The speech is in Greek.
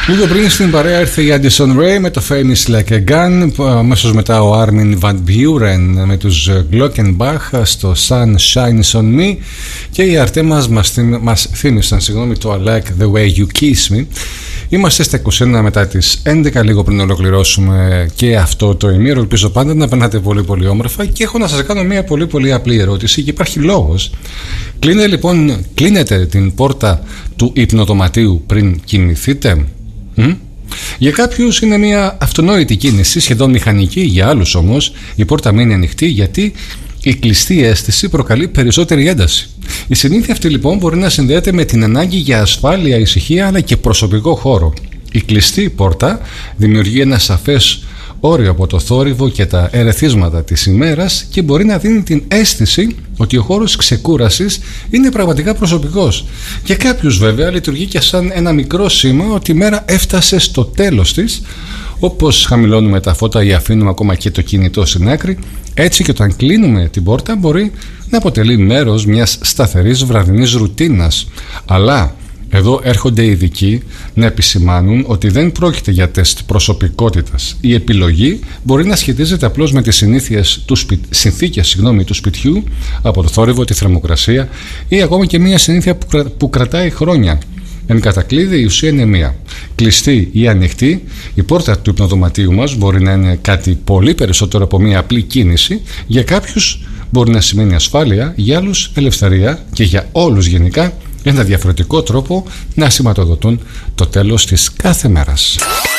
Λίγο πριν στην παρέα ήρθε η Addison Rae με το Famous Like a Gun. Αμέσως μετά ο Armin van Buuren με τους Glockenbach στο Sun Shines on Me. Και οι αρτέ μας θύμισαν το I Like the Way You Kiss Me. Είμαστε στα 21 μετά τις 11, λίγο πριν ολοκληρώσουμε και αυτό το ημίωρο. Ελπίζω πάντα να περνάτε πολύ πολύ όμορφα και έχω να σας κάνω μια πολύ πολύ απλή ερώτηση και υπάρχει λόγος. Κλείνετε την πόρτα του υπνοδωματίου πριν κοιμηθείτε? Για κάποιους είναι μια αυτονόητη κίνηση, σχεδόν μηχανική. Για άλλους όμως η πόρτα μείνει ανοιχτή γιατί η κλειστή αίσθηση προκαλεί περισσότερη ένταση. Η συνήθεια αυτή λοιπόν μπορεί να συνδέεται με την ανάγκη για ασφάλεια, ησυχία αλλά και προσωπικό χώρο. Η κλειστή πόρτα δημιουργεί ένα σαφές όριο από το θόρυβο και τα ερεθίσματα της ημέρας και μπορεί να δίνει την αίσθηση ότι ο χώρος ξεκούρασης είναι πραγματικά προσωπικός. Για κάποιους βέβαια λειτουργεί και σαν ένα μικρό σήμα ότι η μέρα έφτασε στο τέλος της, όπως χαμηλώνουμε τα φώτα ή αφήνουμε ακόμα και το κινητό στην άκρη. Έτσι και όταν κλείνουμε την πόρτα μπορεί να αποτελεί μέρος μιας σταθερής βραδινής ρουτίνας. Αλλά εδώ έρχονται οι ειδικοί να επισημάνουν ότι δεν πρόκειται για τεστ προσωπικότητας. Η επιλογή μπορεί να σχετίζεται απλώς με τις συνθήκες του σπιτιού, από το θόρυβο, τη θερμοκρασία ή ακόμα και μια συνήθεια που κρατάει χρόνια. Εν κατακλείδη η ουσία είναι μία. Κλειστή ή ανοιχτή, η πόρτα του υπνοδωματίου μας μπορεί να είναι κάτι πολύ περισσότερο από μία απλή κίνηση. Για κάποιους μπορεί να σημαίνει ασφάλεια, για άλλους ελευθερία και για όλους γενικά ένα διαφορετικό τρόπο να σηματοδοτούν το τέλος της κάθε μέρας.